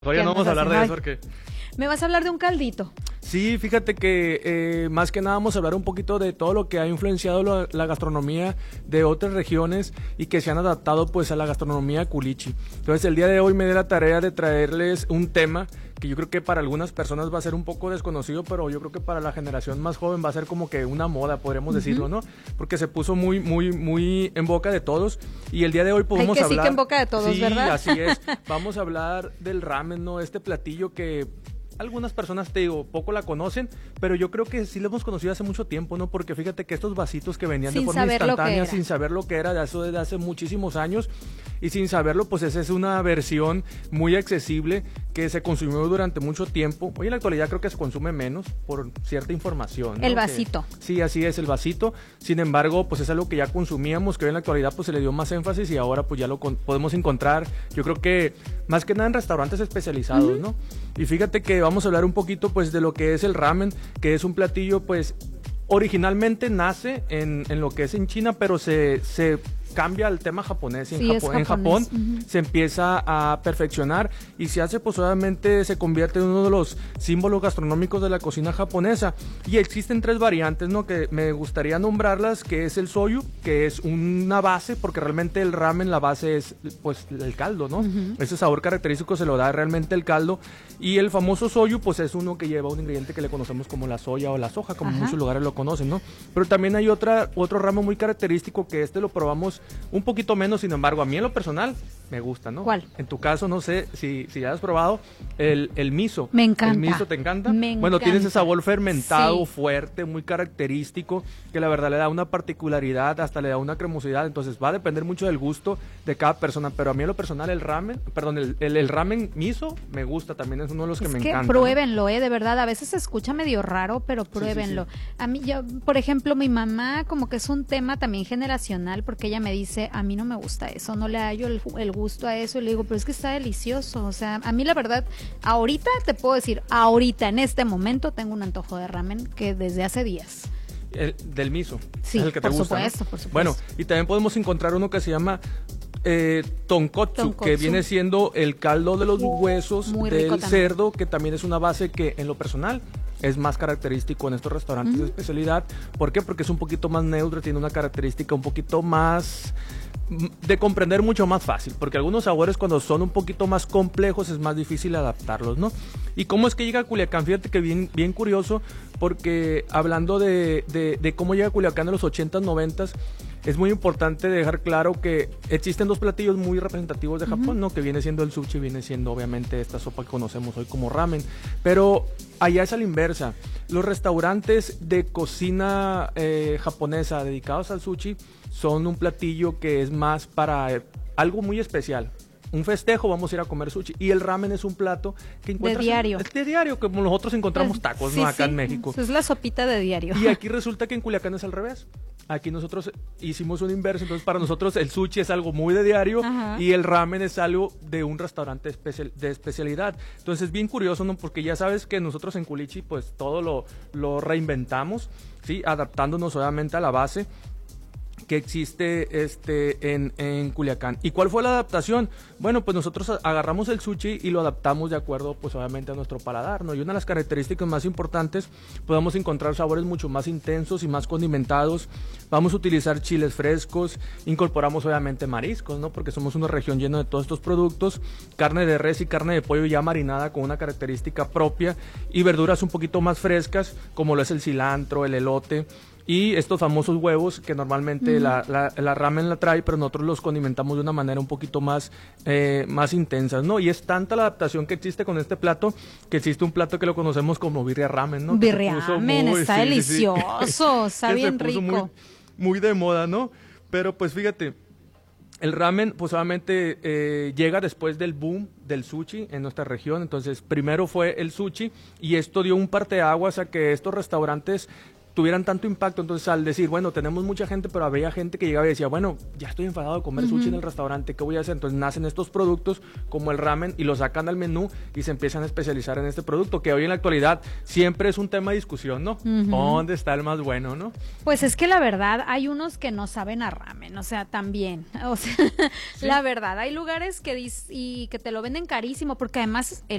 Todavía no vamos a hablar de eso porque... Me vas a hablar de un caldito. Sí, fíjate que más que nada vamos a hablar un poquito de todo lo que ha influenciado la gastronomía de otras regiones y que se han adaptado pues a la gastronomía culichi. Entonces el día de hoy me di la tarea de traerles un tema que yo creo que para algunas personas va a ser un poco desconocido, pero yo creo que para la generación más joven va a ser como que una moda, podríamos decirlo, ¿no? Porque se puso muy en boca de todos y el día de hoy podemos hablar... Sí que en boca de todos, sí, ¿verdad? Sí, así es. Vamos a hablar del ramen, ¿no? Este platillo que... Algunas personas, te digo, poco la conocen, pero yo creo que sí lo hemos conocido hace mucho tiempo, ¿no? Porque fíjate que estos vasitos que venían de forma instantánea, sin saber lo que era, desde hace muchísimos años, y sin saberlo, pues esa es una versión muy accesible que se consumió durante mucho tiempo. Hoy en la actualidad creo que se consume menos por cierta información, ¿no? El vasito. Sí, así es, el vasito. Sin embargo, pues es algo que ya consumíamos, que hoy en la actualidad pues se le dio más énfasis y ahora pues ya lo podemos encontrar, yo creo que más que nada en restaurantes especializados, ¿no? Y fíjate que vamos a hablar un poquito pues de lo que es el ramen, que es un platillo pues originalmente nace en lo que es en China, pero se cambia al tema japonés y en Japón se empieza a perfeccionar y se hace pues obviamente se convierte en uno de los símbolos gastronómicos de la cocina japonesa y existen tres variantes, ¿no? Que me gustaría nombrarlas, que es el soyu, que es una base, porque realmente el ramen la base es pues el caldo, ¿no? Ese sabor característico se lo da realmente el caldo, y el famoso soyu pues es uno que lleva un ingrediente que le conocemos como la soya o la soja, como muchos lugares lo conocen, ¿no? Pero también hay otro ramen muy característico que lo probamos un poquito menos, sin embargo, a mí en lo personal me gusta, ¿no? ¿Cuál? En tu caso, no sé si ya has probado el miso. Me encanta. ¿El miso te encanta? Me bueno, encanta. tiene ese sabor fermentado, fuerte, muy característico, que la verdad le da una particularidad, hasta le da una cremosidad, entonces va a depender mucho del gusto de cada persona, pero a mí en lo personal el ramen miso me gusta, también es uno de los que me encanta. Pruébenlo, de verdad, a veces se escucha medio raro, pero pruébenlo. Sí. A mí, por ejemplo, mi mamá como que es un tema también generacional, porque ella me dice, a mí no me gusta eso, no le hallo el gusto a eso, y le digo, pero es que está delicioso, o sea, a mí la verdad, ahorita te puedo decir, en este momento tengo un antojo de ramen que desde hace días. Del miso, sí, es el que te gusta, por supuesto. Bueno, y también podemos encontrar uno que se llama tonkotsu, que viene siendo el caldo de los huesos del cerdo, que también es una base que en lo personal es más característico en estos restaurantes de especialidad. ¿Por qué? Porque es un poquito más neutro, tiene una característica un poquito más de comprender, mucho más fácil, porque algunos sabores cuando son un poquito más complejos es más difícil adaptarlos, ¿no? ¿Y cómo es que llega a Culiacán? Fíjate que bien curioso, porque hablando de cómo llega a Culiacán en los 80s, 90s, es muy importante dejar claro que existen dos platillos muy representativos de Japón, ¿no? Que viene siendo el sushi, viene siendo obviamente esta sopa que conocemos hoy como ramen, pero allá es a la inversa. Los restaurantes de cocina japonesa dedicados al sushi son un platillo que es más para algo muy especial. Un festejo, vamos a ir a comer sushi. Y el ramen es un plato que encuentras... De diario. De diario, como nosotros encontramos tacos, ¿no? Acá en México. Es la sopita de diario. Y aquí resulta que en Culiacán es al revés. Aquí nosotros hicimos un inverso, entonces para nosotros el sushi es algo muy de diario y el ramen es algo de un restaurante de especialidad. Entonces es bien curioso, ¿no? Porque ya sabes que nosotros en Culichi pues todo lo reinventamos, ¿sí? Adaptándonos obviamente a la base que existe en Culiacán. ¿Y cuál fue la adaptación? Bueno, pues nosotros agarramos el sushi y lo adaptamos de acuerdo, pues obviamente a nuestro paladar, ¿no? Y una de las características más importantes, podemos encontrar sabores mucho más intensos y más condimentados. Vamos a utilizar chiles frescos, incorporamos obviamente mariscos, ¿no? Porque somos una región llena de todos estos productos, carne de res y carne de pollo ya marinada con una característica propia, y verduras un poquito más frescas, como lo es el cilantro, el elote, y estos famosos huevos que normalmente la ramen la trae, pero nosotros los condimentamos de una manera un poquito más intensa, ¿no? Y es tanta la adaptación que existe con este plato, que existe un plato que lo conocemos como birria ramen, ¿no? Birria ramen, está delicioso, está bien rico. Muy de moda, ¿no? Pero pues fíjate, el ramen pues obviamente llega después del boom del sushi en nuestra región. Entonces primero fue el sushi y esto dio un parteaguas a que estos restaurantes tuvieran tanto impacto. Entonces, al decir, bueno, tenemos mucha gente, pero había gente que llegaba y decía, bueno, ya estoy enfadado de comer sushi en el restaurante, ¿qué voy a hacer? Entonces nacen estos productos como el ramen y lo sacan al menú y se empiezan a especializar en este producto, que hoy en la actualidad siempre es un tema de discusión, ¿no? ¿Dónde está el más bueno, no? Pues es que la verdad, hay unos que no saben a ramen, o sea, también, o sea, ¿sí? La verdad, hay lugares que te lo venden carísimo, porque además